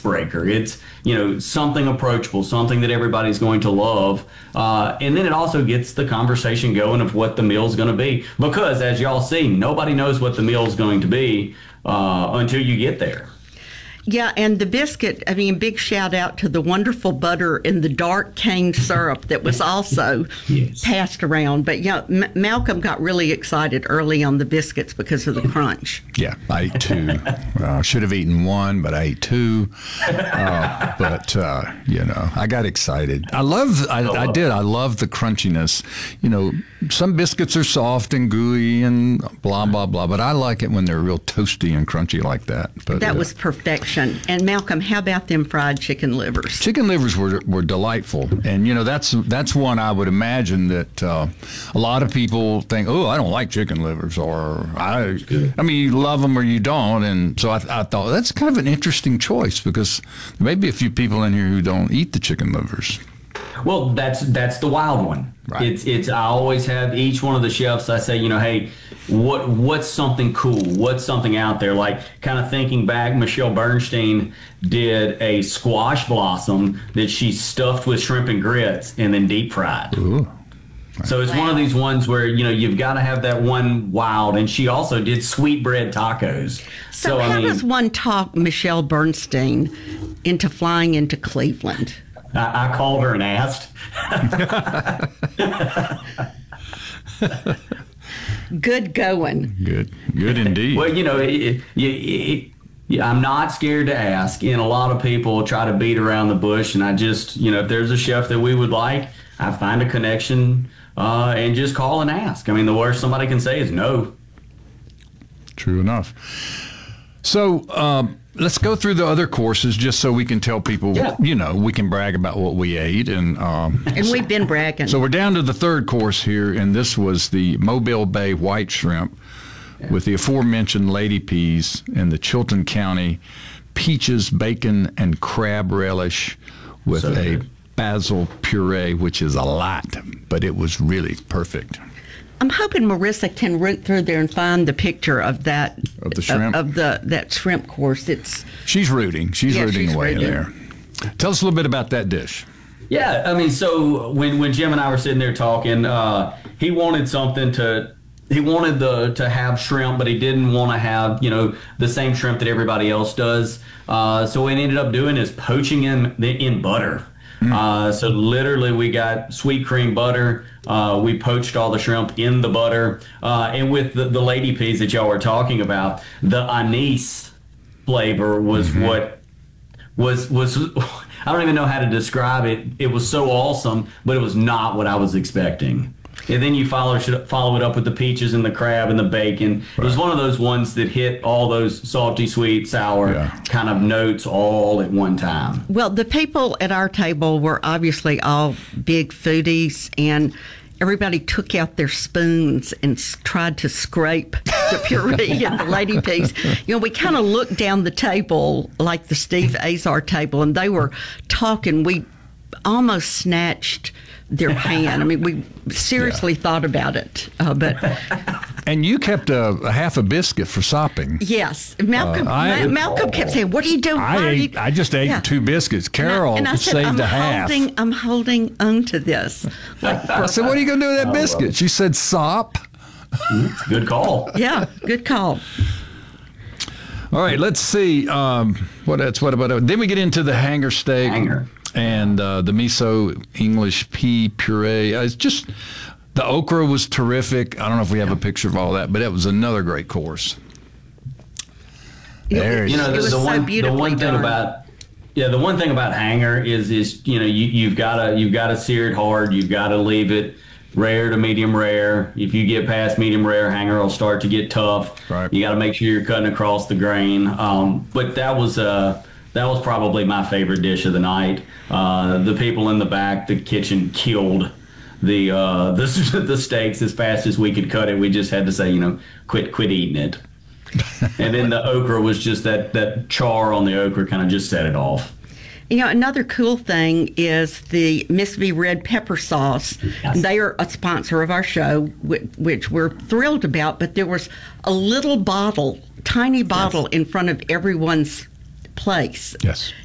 icebreaker. It's, something approachable, something that everybody's going to love. And then it also gets the conversation going of what the meal's going to be. Because as y'all see, nobody knows what the meal's going to be until you get there. Yeah, and the biscuit, big shout out to the wonderful butter in the dark cane syrup that was also Yes. passed around. But Malcolm got really excited early on the biscuits because of the crunch. Yeah, I ate two. Should have eaten one, but I ate two. I got excited. I love the crunchiness. Some biscuits are soft and gooey and blah, blah, blah, but I like it when they're real toasty and crunchy like that. But that was perfection. And Malcolm, how about them fried chicken livers? Chicken livers were delightful. And, that's one I would imagine that a lot of people think, oh, I don't like chicken livers, or you love them or you don't. And so I thought that's kind of an interesting choice, because there may be a few people in here who don't eat the chicken livers. Well, that's the wild one. Right. It's I always have each one of the chefs. I say, hey, what's something cool? What's something out there? Like, kind of thinking back, Michelle Bernstein did a squash blossom that she stuffed with shrimp and grits and then deep fried. Ooh. So it's one of these ones where, you've got to have that one wild. And she also did sweetbread tacos. So how does one talk Michelle Bernstein into flying into Cleveland? I called her and asked. Good going. Good indeed. Well, I'm not scared to ask. And a lot of people try to beat around the bush. And I just, if there's a chef that we would like, I find a connection and just call and ask. The worst somebody can say is no. True enough. So, let's go through the other courses just so we can tell people, we can brag about what we ate. And we've been bragging. So we're down to the third course here, and this was the Mobile Bay white shrimp with the aforementioned lady peas and the Chilton County peaches, bacon, and crab relish with a basil puree, which is a lot, but it was really perfect. I'm hoping Marissa can root through there and find the picture of that of the shrimp that shrimp course. She's rooting. She's rooting away in there. Tell us a little bit about that dish. Yeah, so when Jim and I were sitting there talking, he wanted something to have shrimp, but he didn't want to have the same shrimp that everybody else does. So what we ended up doing is poaching in butter. So literally we got sweet cream butter. We poached all the shrimp in the butter. And with the lady peas that y'all were talking about, the anise flavor was what was I don't even know how to describe it. It was so awesome, but it was not what I was expecting. And then you follow it up with the peaches and the crab and the bacon. Right. It was one of those ones that hit all those salty, sweet, sour kind of notes all at one time. Well, the people at our table were obviously all big foodies, and everybody took out their spoons and tried to scrape the puree and the lady peas. We kind of looked down the table like the Steve Azar table, and they were talking. We almost snatched their pan. We seriously thought about it, but. And you kept a half a biscuit for sopping. Yes, Malcolm kept saying, "What are you doing?" I just ate 2 biscuits. Carol and I said, saved a half. I'm holding on to this. I said, "What are you going to do with that biscuit?" She said, "Sop." Good call. Yeah, good call. All right, let's see. What about? Then we get into the hanger steak. And the miso English pea puree. It's just, the okra was terrific. I don't know if we have a picture of all that, but it was another great course. The one thing about hanger is you've got to sear it hard. You've got to leave it rare to medium rare. If you get past medium rare, hanger will start to get tough. Right. You got to make sure you're cutting across the grain. But that was probably my favorite dish of the night. The people in the back, the kitchen, killed the steaks as fast as we could cut it. We just had to say, quit eating it. And then the okra was just that char on the okra kind of just set it off. Another cool thing is the Mississippi red pepper sauce. Yes. They are a sponsor of our show, which we're thrilled about, but there was a little bottle, tiny bottle in front of everyone's place. Yes.